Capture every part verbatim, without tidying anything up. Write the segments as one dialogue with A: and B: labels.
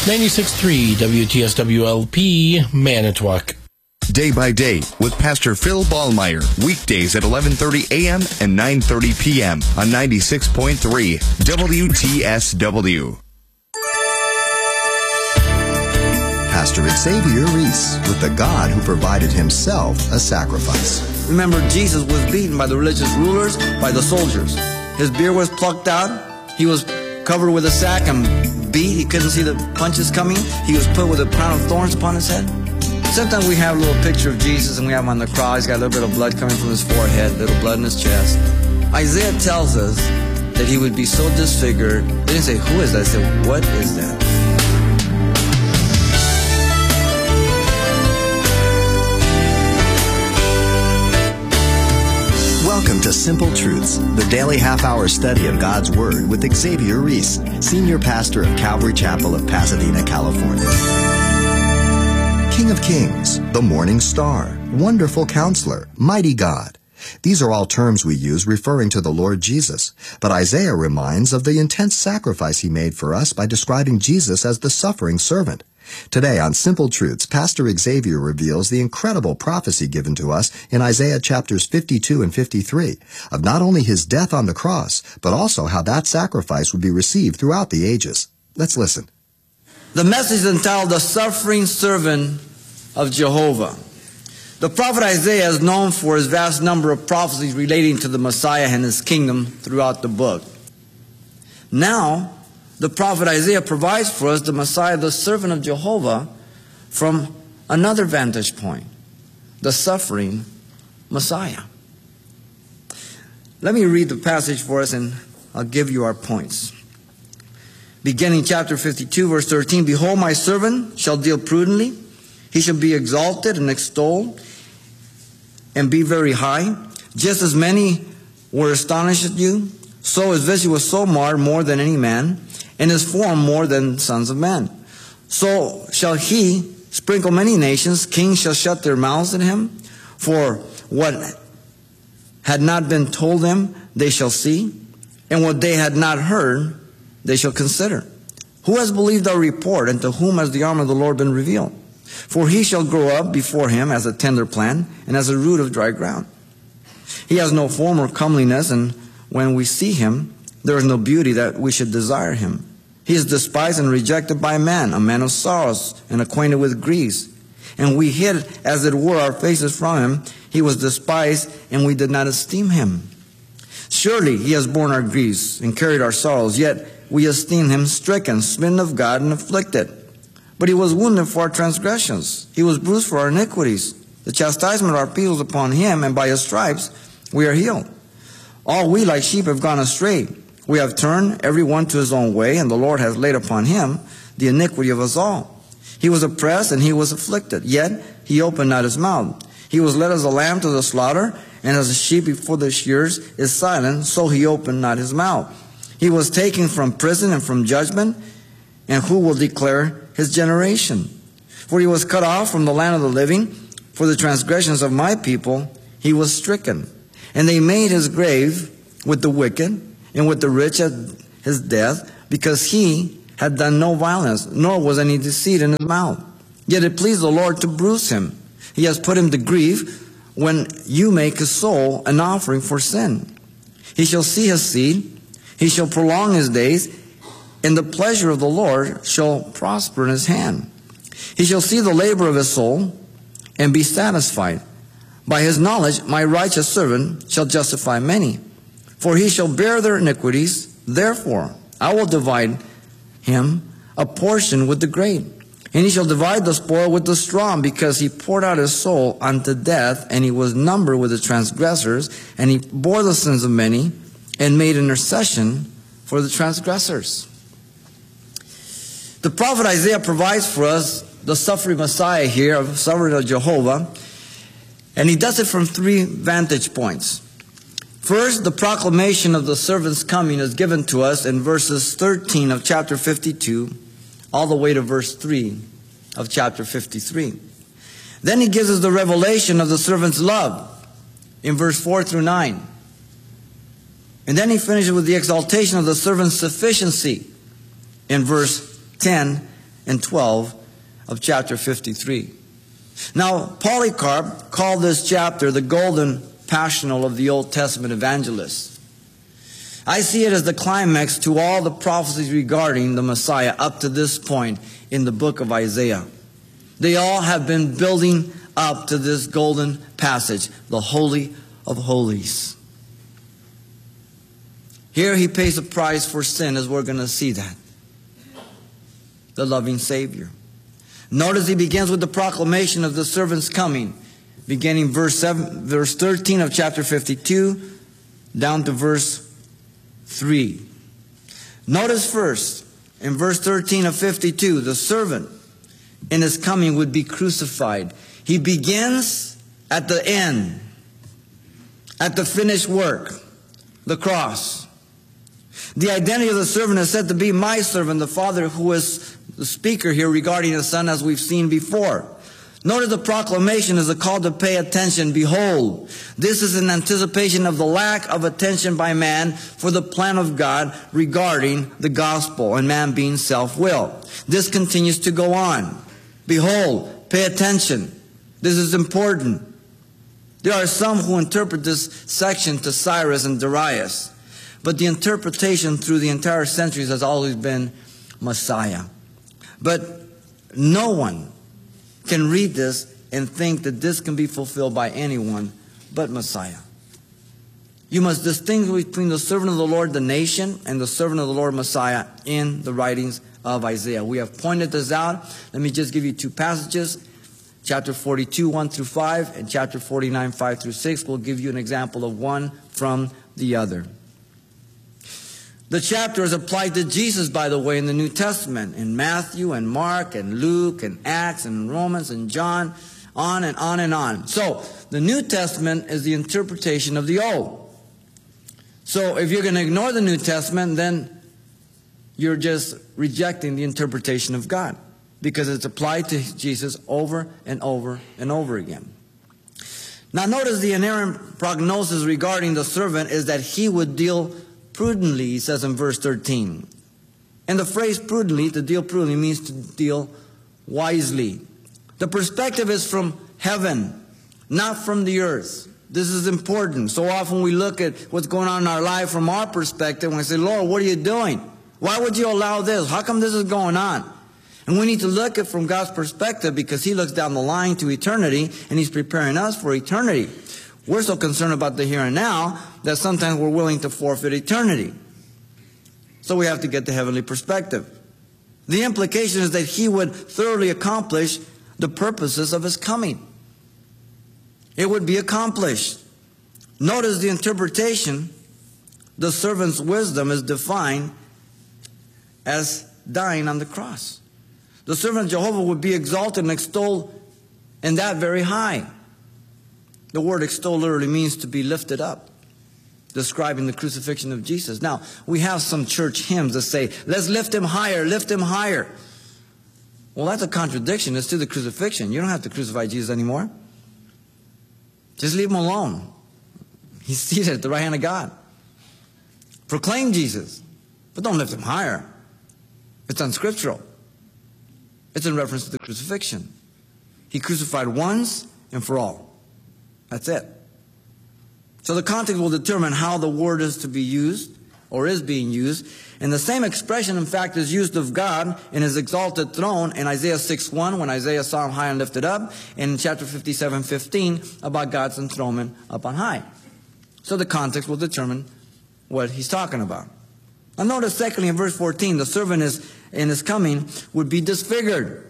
A: ninety-six point three W T S W L P, Manitowoc.
B: Day by Day with Pastor Phil Ballmeyer. Weekdays at eleven thirty a.m. and nine thirty p.m. on ninety-six point three W T S W.
C: Pastor Xavier Reese with the God who provided himself a sacrifice.
D: Remember, Jesus was beaten by the religious rulers, by the soldiers. His beard was plucked out. He was covered with a sack and beat. He couldn't see the punches coming. He was put with a crown of thorns upon his head. Sometimes we have a little picture of Jesus and we have him on the cross. He's got a little bit of blood coming from his forehead, a little blood in his chest. Isaiah tells us that he would be so disfigured. They didn't say, who is that? They said, what is that?
C: Welcome to Simple Truths, the daily half-hour study of God's Word with Xavier Reese, Senior Pastor of Calvary Chapel of Pasadena, California. King of Kings, the Morning Star, Wonderful Counselor, Mighty God. These are all terms we use referring to the Lord Jesus. But Isaiah reminds of the intense sacrifice he made for us by describing Jesus as the suffering servant. Today on Simple Truths, Pastor Xavier reveals the incredible prophecy given to us in Isaiah chapters fifty-two and fifty-three of not only his death on the cross, but also how that sacrifice would be received throughout the ages. Let's listen.
D: The message is entitled, The Suffering Servant of Jehovah. The prophet Isaiah is known for his vast number of prophecies relating to the Messiah and his kingdom throughout the book. Now, the prophet Isaiah provides for us the Messiah, the servant of Jehovah, from another vantage point, the suffering Messiah. Let me read the passage for us and I'll give you our points. Beginning chapter fifty-two, verse thirteen, Behold, my servant shall deal prudently. He shall be exalted and extolled and be very high. Just as many were astonished at you, so his vision was so marred more than any man, and his form more than sons of men. So shall he sprinkle many nations. Kings shall shut their mouths at him. For what had not been told them, they shall see, and what they had not heard, they shall consider. Who has believed our report, and to whom has the arm of the Lord been revealed? For he shall grow up before him as a tender plant, and as a root of dry ground. He has no form or comeliness, and when we see him, there is no beauty that we should desire him. He is despised and rejected by man, a man of sorrows and acquainted with griefs. And we hid, as it were, our faces from him. He was despised, and we did not esteem him. Surely he has borne our griefs and carried our sorrows, yet we esteemed him stricken, smitten of God, and afflicted. But he was wounded for our transgressions. He was bruised for our iniquities. The chastisement of our peace was upon him, and by his stripes we are healed. All we like sheep have gone astray. We have turned every one to his own way, and the Lord has laid upon him the iniquity of us all. He was oppressed and he was afflicted, yet he opened not his mouth. He was led as a lamb to the slaughter, and as a sheep before the shearers is silent, so he opened not his mouth. He was taken from prison and from judgment, and who will declare his generation? For he was cut off from the land of the living. For the transgressions of my people he was stricken. And they made his grave with the wicked, and with the rich at his death, because he had done no violence, nor was any deceit in his mouth. Yet it pleased the Lord to bruise him. He has put him to grief when you make his soul an offering for sin. He shall see his seed, he shall prolong his days, and the pleasure of the Lord shall prosper in his hand. He shall see the labor of his soul, and be satisfied. By his knowledge my righteous servant shall justify many. For he shall bear their iniquities. Therefore I will divide him a portion with the great. And he shall divide the spoil with the strong, because he poured out his soul unto death, and he was numbered with the transgressors, and he bore the sins of many, and made intercession for the transgressors. The prophet Isaiah provides for us the suffering Messiah here, of suffering of Jehovah, and he does it from three vantage points. First, the proclamation of the servant's coming is given to us in verses thirteen of chapter fifty-two, all the way to verse three of chapter fifty-three. Then he gives us the revelation of the servant's love in verse four through nine. And then he finishes with the exaltation of the servant's sufficiency in verse ten and twelve of chapter fifty-three. Now, Polycarp called this chapter the golden passional of the Old Testament evangelists. I see it as the climax to all the prophecies regarding the Messiah up to this point in the book of Isaiah. They all have been building up to this golden passage, the Holy of Holies. Here he pays a price for sin, as we're going to see that. The loving Savior. Notice he begins with the proclamation of the servant's coming, beginning verse seven, verse thirteen of chapter fifty-two, down to verse three. Notice first, in verse thirteen of fifty-two, the servant in his coming would be crucified. He begins at the end, at the finished work, the cross. The identity of the servant is said to be my servant, the Father, who is the speaker here regarding the Son, as we've seen before. Notice the proclamation is a call to pay attention. Behold, this is an anticipation of the lack of attention by man for the plan of God regarding the gospel and man being self-willed. This continues to go on. Behold, pay attention. This is important. There are some who interpret this section to Cyrus and Darius, but the interpretation through the entire centuries has always been Messiah. But no one can read this and think that this can be fulfilled by anyone but Messiah. You must distinguish between the servant of the Lord, the nation, and the servant of the Lord, Messiah, in the writings of Isaiah. We have pointed this out. Let me just give you two passages. Chapter forty-two, one through five, and chapter forty-nine, five through six will give you an example of one from the other. The chapter is applied to Jesus, by the way, in the New Testament, in Matthew and Mark and Luke and Acts and Romans and John, on and on and on. So, the New Testament is the interpretation of the Old. So, if you're going to ignore the New Testament, then you're just rejecting the interpretation of God, because it's applied to Jesus over and over and over again. Now, notice the inerrant prognosis regarding the servant is that he would deal prudently, he says in verse thirteen. And the phrase prudently, to deal prudently, means to deal wisely. The perspective is from heaven, not from the earth. This is important. So often we look at what's going on in our life from our perspective and we say, Lord, what are you doing? Why would you allow this? How come this is going on? And we need to look at it from God's perspective, because he looks down the line to eternity and he's preparing us for eternity. We're so concerned about the here and now that sometimes we're willing to forfeit eternity. So we have to get the heavenly perspective. The implication is that he would thoroughly accomplish the purposes of his coming. It would be accomplished. Notice the interpretation. The servant's wisdom is defined as dying on the cross. The servant of Jehovah would be exalted and extolled, and that very high. The word extol literally means to be lifted up, describing the crucifixion of Jesus. Now, we have some church hymns that say, let's lift him higher, lift him higher. Well, that's a contradiction. It's to the crucifixion. You don't have to crucify Jesus anymore. Just leave him alone. He's seated at the right hand of God. Proclaim Jesus, but don't lift him higher. It's unscriptural. It's in reference to the crucifixion. He crucified once and for all. That's it. So the context will determine how the word is to be used, or is being used. And the same expression, in fact, is used of God in his exalted throne in Isaiah six one, when Isaiah saw him high and lifted up, and in chapter fifty-seven fifteen about God's enthronement up on high. So the context will determine what he's talking about. Now notice secondly in verse fourteen, the servant is in his coming would be disfigured.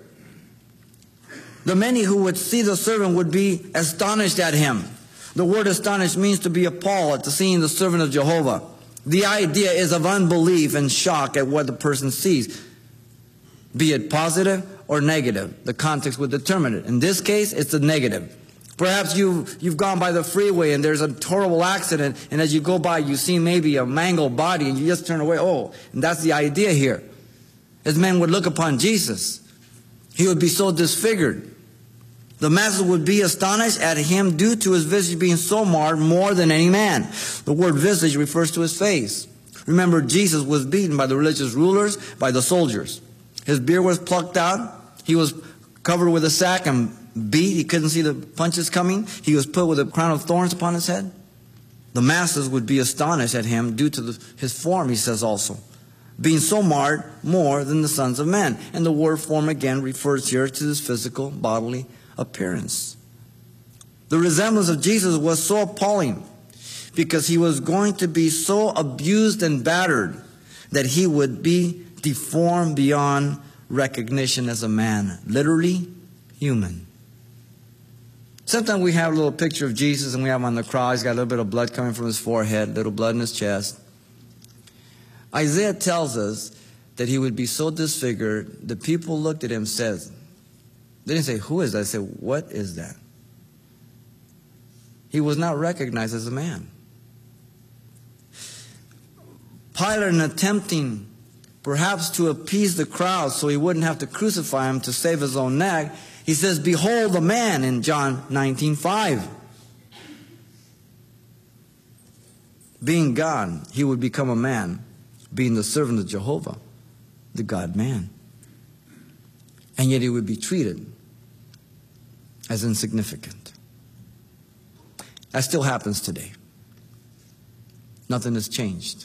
D: The many who would see the servant would be astonished at him. The word astonished means to be appalled at seeing the servant of Jehovah. The idea is of unbelief and shock at what the person sees, be it positive or negative. The context would determine it. In this case, it's a negative. Perhaps you've, you've gone by the freeway and there's a horrible accident, and as you go by, you see maybe a mangled body and you just turn away. Oh, and that's the idea here. As men would look upon Jesus, he would be so disfigured. The masses would be astonished at him due to his visage being so marred more than any man. The word visage refers to his face. Remember, Jesus was beaten by the religious rulers, by the soldiers. His beard was plucked out. He was covered with a sack and beat. He couldn't see the punches coming. He was put with a crown of thorns upon his head. The masses would be astonished at him due to the, his form, he says also, being so marred more than the sons of men. And the word form again refers here to his physical, bodily appearance. The resemblance of Jesus was so appalling because he was going to be so abused and battered that he would be deformed beyond recognition as a man, literally human. Sometimes we have a little picture of Jesus and we have him on the cross. He's got a little bit of blood coming from his forehead, little blood in his chest. Isaiah tells us that he would be so disfigured, the people looked at him and said, they didn't say, who is that? They said, what is that? He was not recognized as a man. Pilate, in attempting perhaps to appease the crowd so he wouldn't have to crucify him to save his own neck, he says, behold the man in John nineteen five. Being God, he would become a man, being the servant of Jehovah, the God-man. And yet he would be treated as insignificant. That still happens today. Nothing has changed.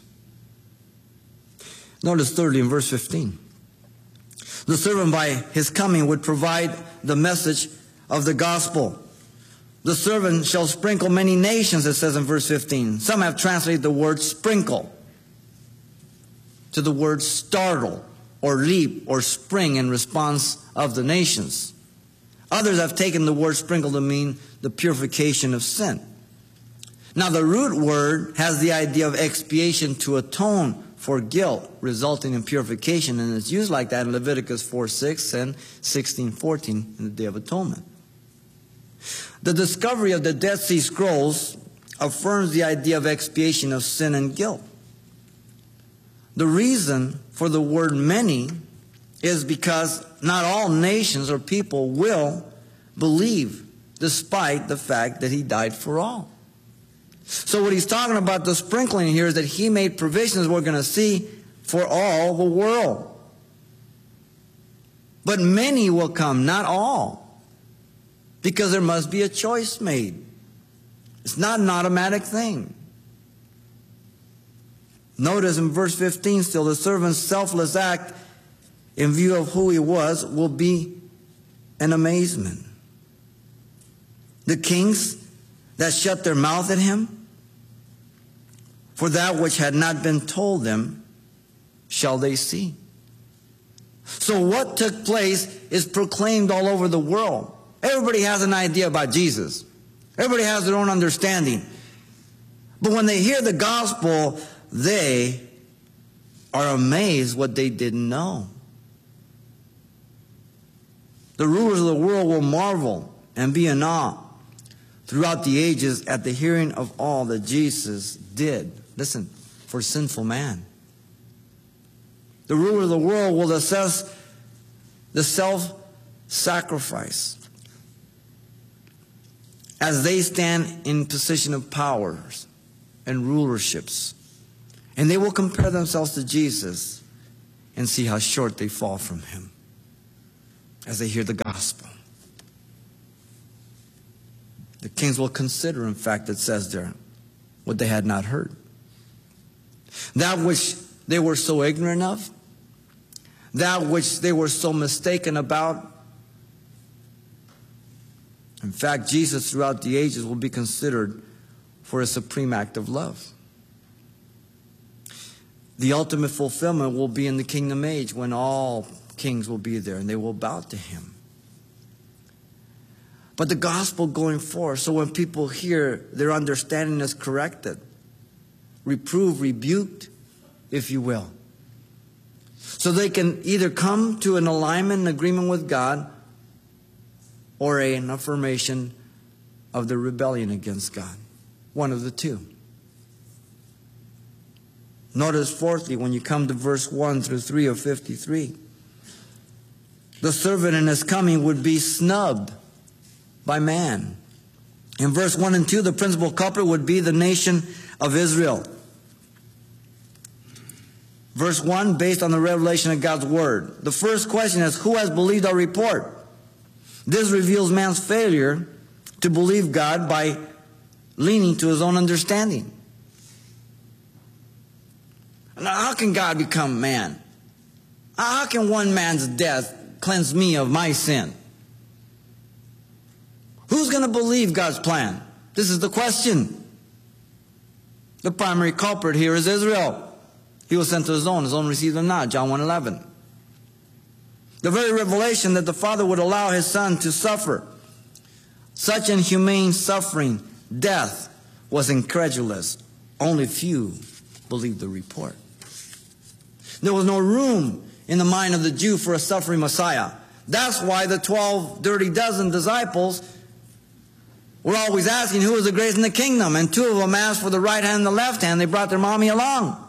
D: Notice thirdly in verse fifteen. The servant by his coming would provide the message of the gospel. The servant shall sprinkle many nations, it says in verse fifteen. Some have translated the word sprinkle to the word startle or leap or spring in response of the nations. Others have taken the word sprinkle to mean the purification of sin. Now the root word has the idea of expiation, to atone for guilt resulting in purification, and it's used like that in Leviticus four six and sixteen fourteen in the Day of Atonement. The discovery of the Dead Sea Scrolls affirms the idea of expiation of sin and guilt. The reason for the word many is because not all nations or people will believe, despite the fact that he died for all. So what he's talking about, the sprinkling here, is that he made provisions we're going to see for all the world. But many will come, not all, because there must be a choice made. It's not an automatic thing. Notice in verse fifteen still, the servant's selfless act in view of who he was will be an amazement. The kings that shut their mouth at him, for that which had not been told them shall they see. So what took place is proclaimed all over the world. Everybody has an idea about Jesus. Everybody has their own understanding. But when they hear the gospel, they are amazed what they didn't know. The rulers of the world will marvel and be in awe throughout the ages at the hearing of all that Jesus did. Listen, for sinful man. The ruler of the world will assess the self-sacrifice as they stand in position of powers and rulerships. And they will compare themselves to Jesus and see how short they fall from him as they hear the gospel. The kings will consider, in fact, it says there, what they had not heard. That which they were so ignorant of, that which they were so mistaken about. In fact, Jesus throughout the ages will be considered for a supreme act of love. The ultimate fulfillment will be in the kingdom age when all kings will be there and they will bow to him. But the gospel going forth, so when people hear, their understanding is corrected, reproved, rebuked, if you will. So they can either come to an alignment and agreement with God or an affirmation of the rebellion against God. One of the two. Notice fourthly, when you come to verse one through three of fifty-three, the servant in his coming would be snubbed by man. In verse one and two, the principal culprit would be the nation of Israel. Verse one, based on the revelation of God's Word. The first question is, who has believed our report? This reveals man's failure to believe God by leaning to his own understanding. Now, how can God become man? How can one man's death cleanse me of my sin? Who's going to believe God's plan? This is the question. The primary culprit here is Israel. He was sent to his own. His own received him not. John one eleven. The very revelation that the Father would allow his Son to suffer such inhumane suffering, death, was incredulous. Only few believed the report. There was no room in the mind of the Jew for a suffering Messiah. That's why the twelve dirty dozen disciples were always asking who was the greatest in the kingdom. And two of them asked for the right hand and the left hand. They brought their mommy along.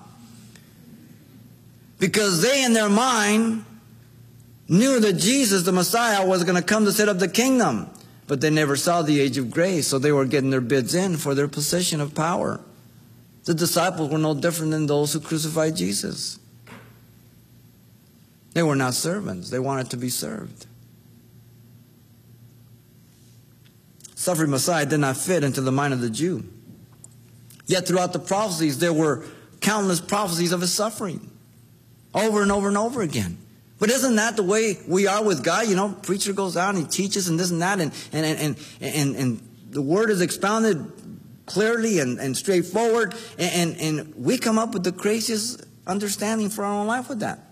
D: Because they in their mind knew that Jesus, the Messiah, was going to come to set up the kingdom. But they never saw the age of grace, so they were getting their bids in for their position of power. The disciples were no different than those who crucified Jesus. They were not servants. They wanted to be served. Suffering Messiah did not fit into the mind of the Jew. Yet throughout the prophecies, there were countless prophecies of his suffering. Over and over and over again. But isn't that the way we are with God? You know, preacher goes out and he teaches and this and that, and and and and, and the word is expounded clearly and, and straightforward, and, and and we come up with the craziest understanding for our own life with that.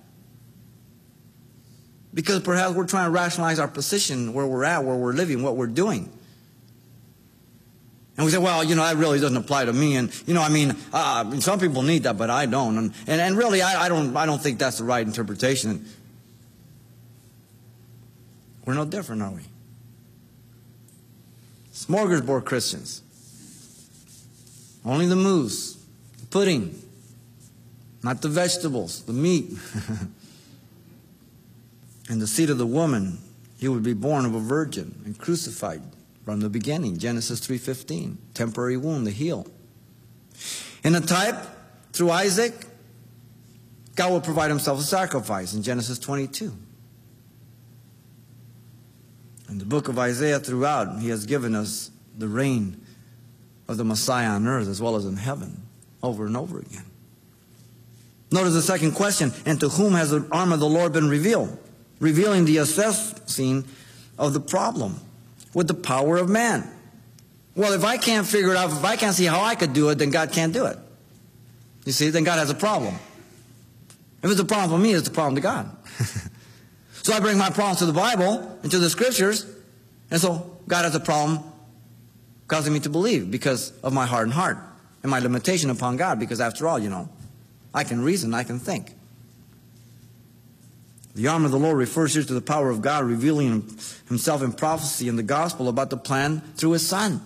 D: Because perhaps we're trying to rationalize our position, where we're at, where we're living, what we're doing. And we say, well, you know, that really doesn't apply to me. And, you know, I mean, uh, some people need that, but I don't. And, and, and really, I, I don't I don't think that's the right interpretation. We're no different, are we? Smorgasbord Christians. Only the mousse, the pudding, not the vegetables, the meat. And the seed of the woman, he would be born of a virgin and crucified from the beginning. Genesis three fifteen, temporary wound to heal. In a type, through Isaac, God will provide himself a sacrifice in Genesis twenty-two. In the book of Isaiah throughout, he has given us the reign of the Messiah on earth as well as in heaven, over and over again. Notice the second question, and to whom has the arm of the Lord been revealed? Revealing the assessing of the problem with the power of man. Well, if I can't figure it out, if I can't see how I could do it, then God can't do it. You see, then God has a problem. If it's a problem for me, it's a problem to God. So I bring my problems to the Bible and to the Scriptures, and so God has a problem causing me to believe because of my hardened heart and my limitation upon God, because after all, you know, I can reason, I can think. The arm of the Lord refers here to the power of God revealing himself in prophecy in the gospel about the plan through his Son.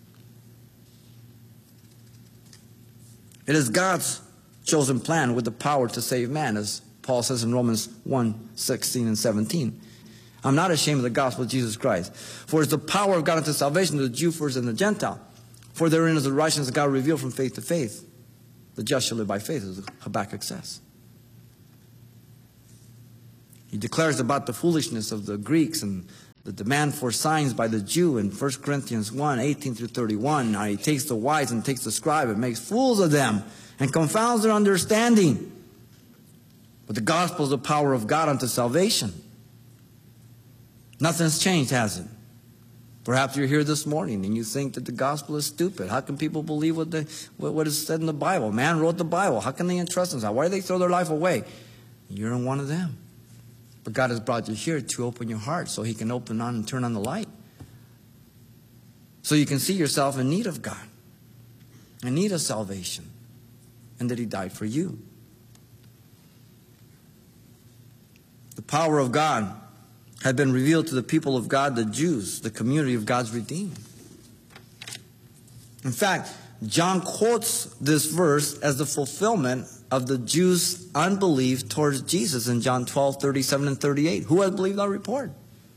D: It is God's chosen plan with the power to save man, as Paul says in Romans one, sixteen and seventeen. I'm not ashamed of the gospel of Jesus Christ, for it's the power of God unto salvation to the Jew first and the Gentile. For therein is the righteousness of God revealed from faith to faith. The just shall live by faith, as Habakkuk says. He declares about the foolishness of the Greeks and the demand for signs by the Jew in First Corinthians one, eighteen through thirty-one. Now he takes the wise and takes the scribe and makes fools of them and confounds their understanding. But the gospel is the power of God unto salvation. Nothing's changed, has it? Perhaps you're here this morning and you think that the gospel is stupid. How can people believe what, the, what, what is said in the Bible? Man wrote the Bible. How can they entrust themselves? Why do they throw their life away? You're in one of them. But God has brought you here to open your heart so he can open on and turn on the light. So you can see yourself in need of God, in need of salvation, and that he died for you. The power of God had been revealed to the people of God, the Jews, the community of God's redeemed. In fact, John quotes this verse as the fulfillment of the Jews' unbelief towards Jesus in John twelve, thirty-seven and thirty-eight. Who has believed our report?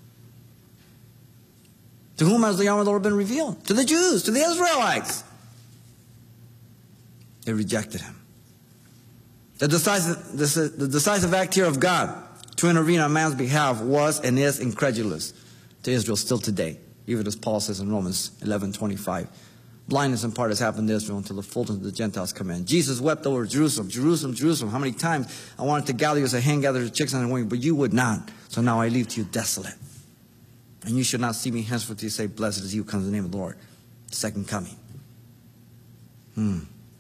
D: To whom has the arm of the Lord been revealed? To the Jews, to the Israelites. They rejected him. The decisive, the decisive act here of God to intervene on man's behalf was and is incredulous to Israel still today, even as Paul says in Romans eleven twenty-five. Blindness in part has happened to Israel until the fullness of the Gentiles come in. Jesus wept over Jerusalem, Jerusalem, Jerusalem. How many times I wanted to gather you as a hen gathers the chicks on the wing, but you would not. So now I leave to you desolate. And you should not see me henceforth till you say, blessed is he who comes in the name of the Lord. Second coming. Hmm.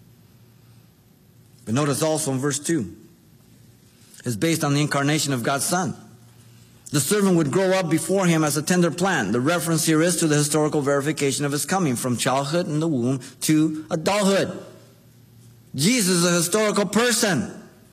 D: But notice also in verse two, it's based on the incarnation of God's Son. The servant would grow up before him as a tender plant. The reference here is to the historical verification of his coming from childhood in the womb to adulthood. Jesus is a historical person.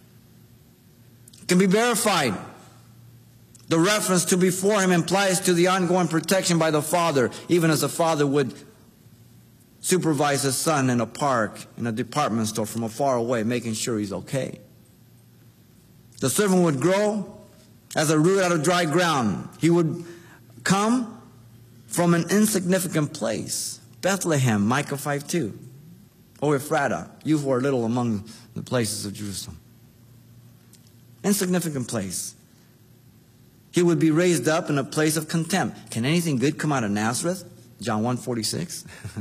D: It can be verified. The reference to before him implies to the ongoing protection by the Father, even as a father would supervise his son in a park, in a department store from afar away, making sure he's okay. The servant would grow as a root out of dry ground. He would come from an insignificant place. Bethlehem, Micah five two. O Ephrata, you who are little among the places of Jerusalem. Insignificant place. He would be raised up in a place of contempt. Can anything good come out of Nazareth? John one forty-six.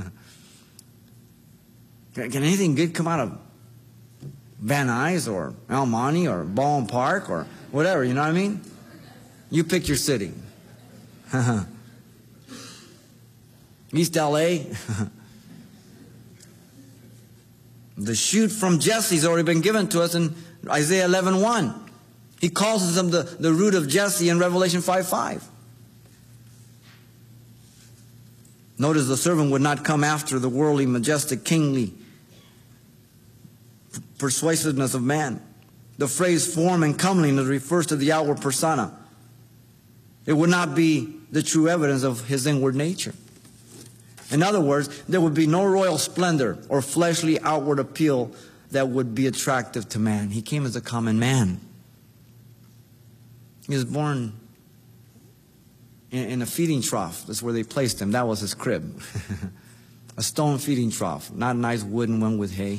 D: Can anything good come out of Van Nuys or El Monte or Baldwin Park or whatever, you know what I mean? You pick your city. East L A. The shoot from Jesse's already been given to us in Isaiah eleven one. He calls him the, the root of Jesse in Revelation five five. Notice the servant would not come after the worldly, majestic, kingly persuasiveness of man. The phrase form and comeliness refers to the outward persona. It would not be the true evidence of his inward nature. In other words, there would be no royal splendor or fleshly outward appeal that would be attractive to man. He came as a common man. He was born in, in a feeding trough. That's where they placed him. That was his crib. A stone feeding trough, not a nice wooden one with hay.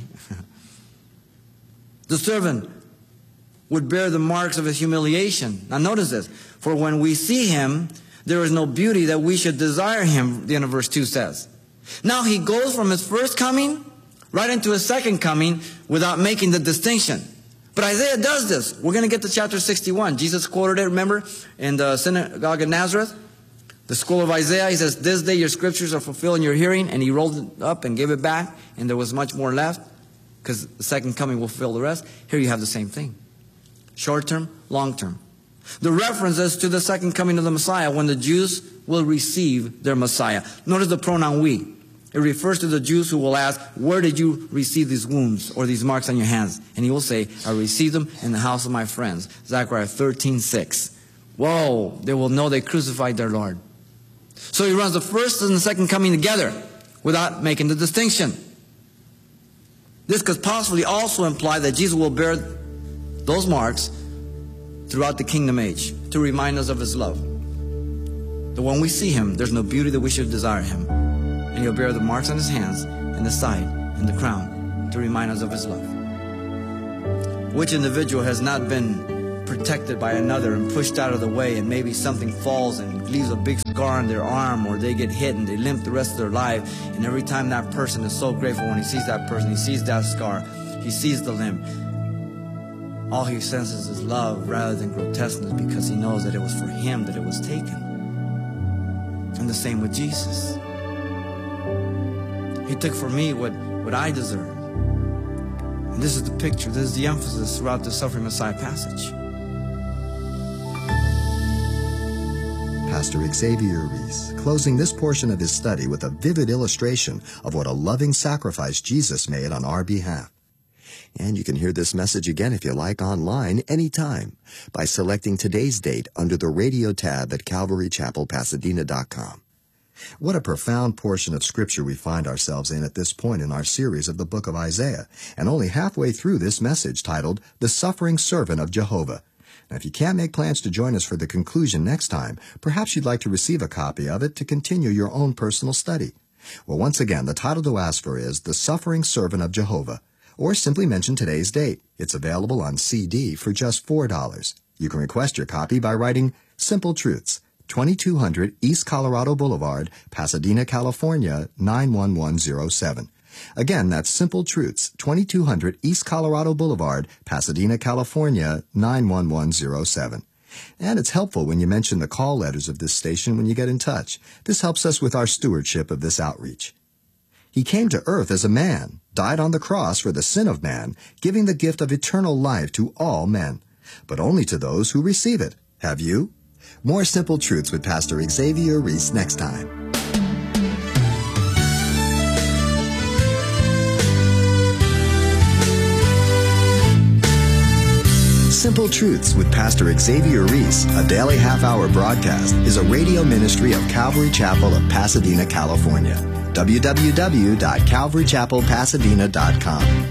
D: The servant would bear the marks of his humiliation. Now notice this. For when we see him, there is no beauty that we should desire him, the end of verse two says. Now he goes from his first coming right into his second coming without making the distinction. But Isaiah does this. We're going to get to chapter sixty-one. Jesus quoted it, remember, in the synagogue of Nazareth. The scroll of Isaiah, he says, this day your scriptures are fulfilled in your hearing. And he rolled it up and gave it back. And there was much more left, because the second coming will fulfill the rest. Here you have the same thing. Short term, long term. The reference is to the second coming of the Messiah, when the Jews will receive their Messiah. Notice the pronoun we. It refers to the Jews who will ask, where did you receive these wounds or these marks on your hands? And he will say, I received them in the house of my friends. Zechariah thirteen six. Whoa, they will know they crucified their Lord. So he runs the first and the second coming together without making the distinction. This could possibly also imply that Jesus will bear those marks throughout the kingdom age to remind us of his love. That when we see him, there's no beauty that we should desire him. And he'll bear the marks on his hands and the side and the crown to remind us of his love. Which individual has not been protected by another and pushed out of the way, and maybe something falls and leaves a big scar on their arm, or they get hit and they limp the rest of their life, and every time that person is so grateful when he sees that person, he sees that scar, he sees the limp, all he senses is love rather than grotesqueness, because he knows that it was for him that it was taken. And the same with Jesus. He took for me what, what I deserve. And this is the picture, this is the emphasis throughout the suffering Messiah passage.
C: Pastor Xavier Reese, closing this portion of his study with a vivid illustration of what a loving sacrifice Jesus made on our behalf. And you can hear this message again if you like online anytime by selecting today's date under the radio tab at calvary chapel pasadena dot com. What a profound portion of Scripture we find ourselves in at this point in our series of the book of Isaiah, and only halfway through this message titled, The Suffering Servant of Jehovah. Now, if you can't make plans to join us for the conclusion next time, perhaps you'd like to receive a copy of it to continue your own personal study. Well, once again, the title to ask for is The Suffering Servant of Jehovah, or simply mention today's date. It's available on C D for just four dollars. You can request your copy by writing Simple Truths, twenty-two hundred East Colorado Boulevard, Pasadena, California, nine one one zero seven. Again, that's Simple Truths, twenty-two hundred East Colorado Boulevard, Pasadena, California, nine one one zero seven. And it's helpful when you mention the call letters of this station when you get in touch. This helps us with our stewardship of this outreach. He came to earth as a man, died on the cross for the sin of man, giving the gift of eternal life to all men, but only to those who receive it. Have you? More Simple Truths with Pastor Xavier Reese next time. Simple Truths with Pastor Xavier Reese, a daily half-hour broadcast, is a radio ministry of Calvary Chapel of Pasadena, California. w w w dot calvary chapel pasadena dot com